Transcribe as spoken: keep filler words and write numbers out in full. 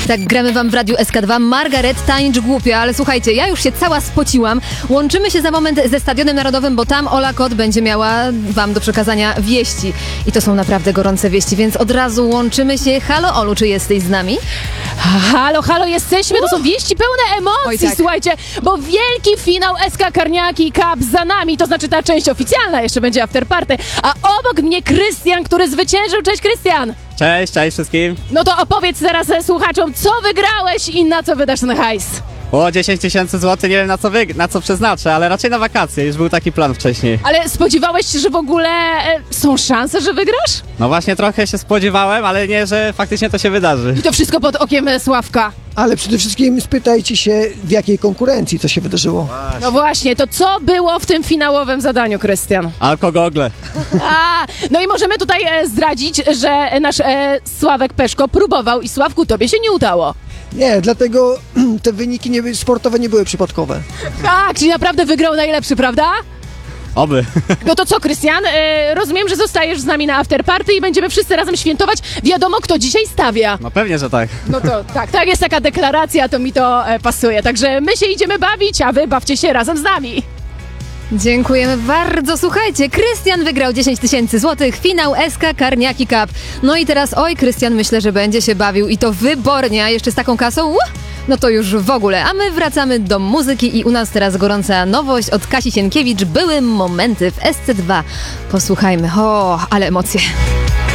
Tak, gramy wam w Radiu S K dwa. Margaret, tańcz głupia, ale słuchajcie, ja już się cała spociłam. Łączymy się za moment ze Stadionem Narodowym, bo tam Ola Kot będzie miała wam do przekazania wieści. I to są naprawdę gorące wieści, więc od razu łączymy się. Halo Olu, czy jesteś z nami? Halo, halo, jesteśmy, to są wieści pełne emocji, Oj, tak. Słuchajcie, bo wielki finał S K Karniaki Cup za nami, to znaczy ta część oficjalna, jeszcze będzie afterparty, a obok mnie Krystian, który zwyciężył. Cześć, Krystian! Cześć, cześć wszystkim. No to opowiedz teraz słuchaczom, co wygrałeś i na co wydasz ten hajs. O, dziesięć tysięcy złotych, nie wiem na co, wyg- na co przeznaczę, ale raczej na wakacje, już był taki plan wcześniej. Ale spodziewałeś się, że w ogóle e, są szanse, że wygrasz? No właśnie trochę się spodziewałem, ale nie, że faktycznie to się wydarzy. I to wszystko pod okiem e, Sławka. Ale przede wszystkim spytajcie się, w jakiej konkurencji to się wydarzyło. No właśnie, to co było w tym finałowym zadaniu, Krystian? Alkogogle. A, no i możemy tutaj e, zdradzić, że nasz e, Sławek Peszko próbował i Sławku, tobie się nie udało. Nie, dlatego te wyniki nie, sportowe nie były przypadkowe. Tak, czyli naprawdę wygrał najlepszy, prawda? Oby. No to co, Krystian? E, rozumiem, że zostajesz z nami na afterparty i będziemy wszyscy razem świętować. Wiadomo, kto dzisiaj stawia. No pewnie, że tak. No to tak, tak jest taka deklaracja, to mi to e, pasuje. Także my się idziemy bawić, a wy bawcie się razem z nami. Dziękujemy bardzo. Słuchajcie, Krystian wygrał dziesięć tysięcy złotych, finał S K Karniaki Cup. No i teraz, oj, Krystian, myślę, że będzie się bawił i to wybornie, a jeszcze z taką kasą, uh, no to już w ogóle. A my wracamy do muzyki i u nas teraz gorąca nowość od Kasi Sienkiewicz, Były momenty w S C dwa. Posłuchajmy, o, ale emocje.